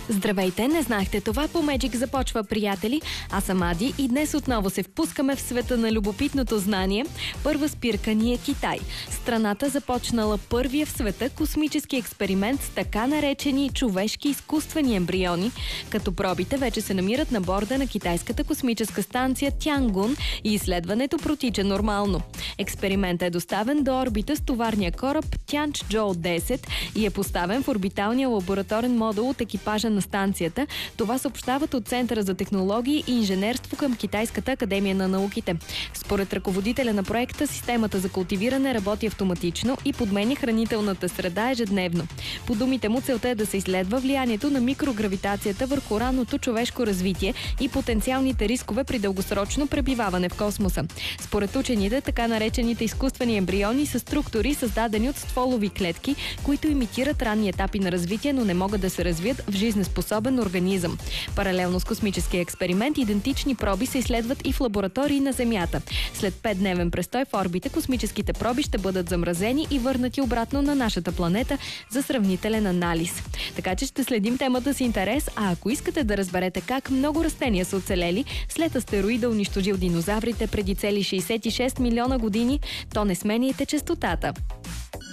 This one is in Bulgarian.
Здравейте, не знаехте това, по Magic започва, приятели. Аз съм Ади и днес отново се впускаме в света на любопитното знание. Първа спирка ни е Китай. Страната започнала първия в света космически експеримент с така наречени човешки изкуствени ембриони, като пробите вече се намират на борда на китайската космическа станция Тянгун и изследването протича нормално. Експериментът е доставен до орбита с товарния кораб Тянчжоу 10 и е поставен в орбиталния лабораторен модул от екипажа на станцията. Това съобщават от Центъра за технологии и инженерство към Китайската академия на науките. Според ръководителя на проекта, системата за култивиране работи автоматично и подменя хранителната среда ежедневно. По думите му, целта е да се изследва влиянието на микрогравитацията върху ранното човешко развитие и потенциалните рискове при дългосрочно пребиваване в космоса. Според учените, така наречените изкуствени ембриони са структури, създадени от стволови клетки, които имитират ранни етапи на развитие, но не могат да се развият в жизнеспособен организъм. Паралелно с космическия експеримент, идентични проби се изследват и в лаборатории на Земята. След 5-дневен престой в орбита, космическите проби ще бъдат замразени и върнати обратно на нашата планета за сравнителен анализ. Така че ще следим темата с интерес, а ако искате да разберете как много растения са оцелели след астероида, унищожил динозаврите преди цели 66 милиона години, то не сменяйте честотата.